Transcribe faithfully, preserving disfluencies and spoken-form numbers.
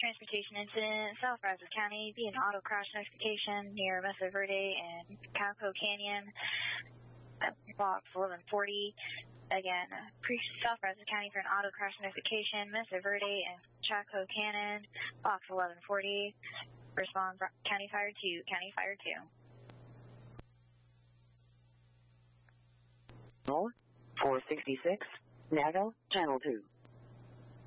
transportation incident, South Brazos County, be an auto crash notification near Mesa Verde and Cowco Canyon, box eleven forty. Again, pre South Brazos County for an auto crash notification, Mesa Verde and Chaco Canyon, box eleven forty. Respond County Fire two, County Fire two. four sixty-six, Nago, Channel two.